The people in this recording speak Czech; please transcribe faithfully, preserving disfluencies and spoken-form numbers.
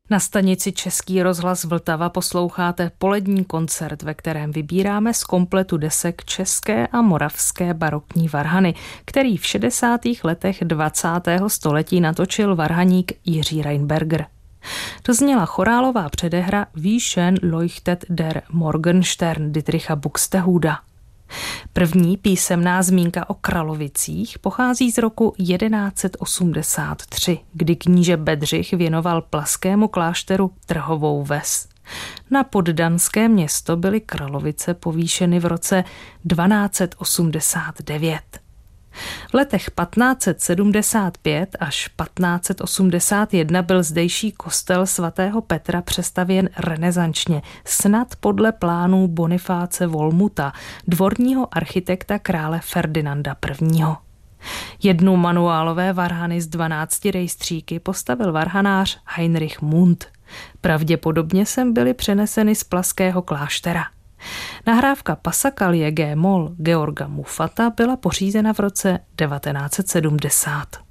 Na stanici Český rozhlas Vltava posloucháte polední koncert, ve kterém vybíráme z kompletu desek české a moravské barokní varhany, který v šedesátých letech dvacátého století natočil varhaník Jiří Reinberger. To zněla chorálová předehra Wie schön leuchtet der Morgenstern Dietricha Buxtehuda. První písemná zmínka o Kralovicích pochází z roku jedenáct set osmdesát tři, kdy kníže Bedřich věnoval plaskému klášteru Trhovou ves. Na poddanské město byly Kralovice povýšeny v roce dvanáct set osmdesát devět. V letech patnáct set sedmdesát pět až patnáct set osmdesát jedna byl zdejší kostel svatého Petra přestavěn renesančně, snad podle plánů Bonifáce Volmuta, dvorního architekta krále Ferdinanda prvního. Jednu manuálové varhany z dvanácti rejstříky postavil varhanář Heinrich Mund. Pravděpodobně sem byly přeneseny z plaského kláštera. Nahrávka Passacaglie G-moll Georga Muffata byla pořízena v roce devatenáct set sedmdesát.